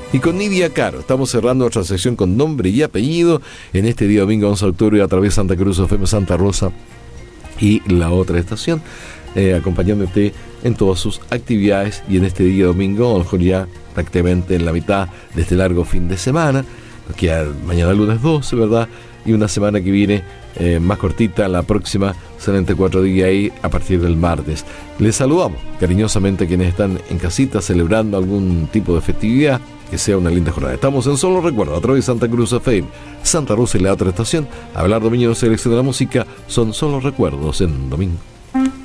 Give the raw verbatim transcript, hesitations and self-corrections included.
y con Nidia Caro. Estamos cerrando nuestra sección con nombre y apellido en este día domingo once de octubre a través de Santa Cruz F M Santa Rosa y la otra estación, eh, acompañándote en todas sus actividades, y en este día domingo, a lo mejor ya prácticamente en la mitad de este largo fin de semana, que mañana lunes doce, ¿verdad? Y una semana que viene eh, más cortita, la próxima solamente cuatro días ahí a partir del martes. Les saludamos cariñosamente a quienes están en casita celebrando algún tipo de festividad, que sea una linda jornada. Estamos en Solo Recuerdo a través de Santa Cruz F M, Santa Rosa y la otra estación. Hablar domingo de selección de la música son Solo Recuerdos en domingo.